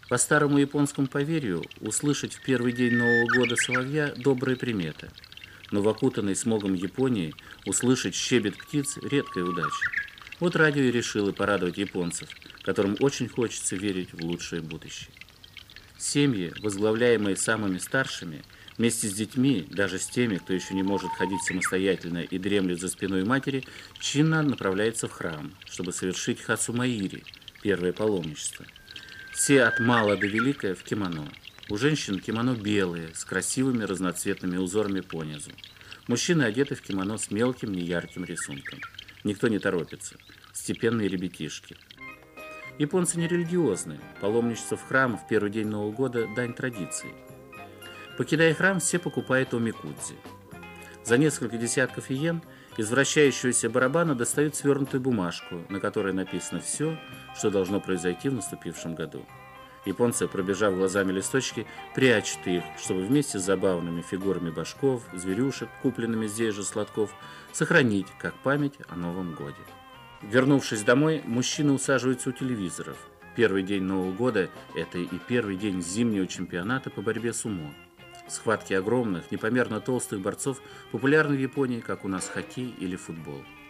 По старому японскому поверью, услышать в первый день Нового года соловья – добрая примета. Но в окутанной смогом Японии услышать щебет птиц – редкая удача. Вот радио и решило порадовать японцев, которым очень хочется верить в лучшее будущее. Семьи, возглавляемые самыми старшими, вместе с детьми, даже с теми, кто еще не может ходить самостоятельно и дремлет за спиной матери, чинно направляются в храм, чтобы совершить хацумаири – первое паломничество. Все от мала до велика в кимоно. У женщин кимоно белые, с красивыми разноцветными узорами понизу. Мужчины одеты в кимоно с мелким неярким рисунком. Никто не торопится. Степенные ребятишки. Японцы не религиозные. Паломничество в храм в первый день Нового года – дань традиции. Покидая храм, все покупают омикудзи. За несколько десятков иен из вращающегося барабана достают свернутую бумажку, на которой написано все, что должно произойти в наступившем году. Японцы, пробежав глазами листочки, прячут их, чтобы вместе с забавными фигурами башков, зверюшек, купленными здесь же сладков, сохранить как память о Новом годе. Вернувшись домой, мужчины усаживаются у телевизоров. Первый день Нового года – это и первый день зимнего чемпионата по борьбе сумо. Схватки огромных, непомерно толстых борцов популярны в Японии, как у нас хоккей или футбол.